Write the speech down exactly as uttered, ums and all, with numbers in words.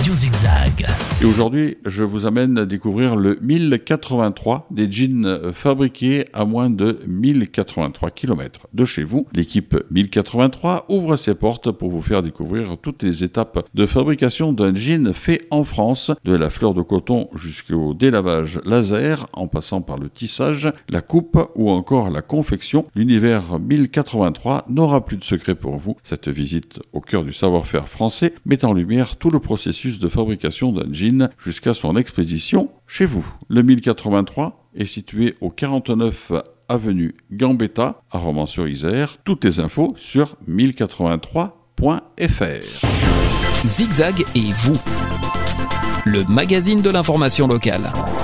Radio Zigzag. Et aujourd'hui, je vous amène à découvrir le mille quatre-vingt-trois, des jeans fabriqués à moins de mille quatre-vingt-trois kilomètres de chez vous. L'équipe mille quatre-vingt-trois ouvre ses portes pour vous faire découvrir toutes les étapes de fabrication d'un jean fait en France, de la fleur de coton jusqu'au délavage laser, en passant par le tissage, la coupe ou encore la confection. L'univers mille quatre-vingt-trois n'aura plus de secret pour vous. Cette visite au cœur du savoir-faire français met en lumière tout le processus de fabrication d'un jean jusqu'à son expédition chez vous. Le mille quatre-vingt-trois est situé au quarante-neuf avenue Gambetta à Romans-sur-Isère. Toutes les infos sur mille quatre-vingt-trois point f r. Zigzag et vous, le magazine de l'information locale.